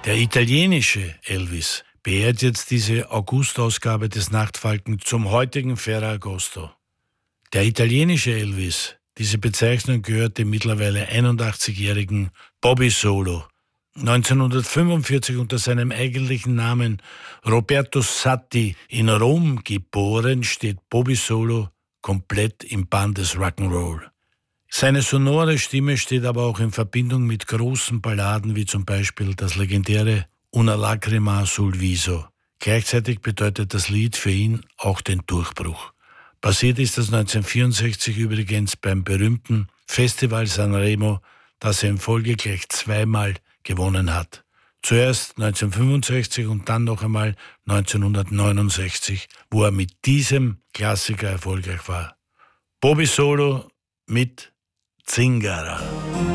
Der italienische Elvis beehrt jetzt diese August-Ausgabe des Nachtfalken zum heutigen Ferragosto. Der italienische Elvis, diese Bezeichnung gehört dem mittlerweile 81-jährigen Bobby Solo. 1945 unter seinem eigentlichen Namen Roberto Satti in Rom geboren, steht Bobby Solo komplett im Bann des Rock'n'Roll. Seine sonore Stimme steht aber auch in Verbindung mit großen Balladen wie zum Beispiel das legendäre Una lacrima sul viso. Gleichzeitig bedeutet das Lied für ihn auch den Durchbruch. Passiert ist das 1964 übrigens beim berühmten Festival Sanremo, das er in Folge gleich zweimal gewonnen hat. Zuerst 1965 und dann noch einmal 1969, wo er mit diesem Klassiker erfolgreich war. Bobby Solo mit Zingara.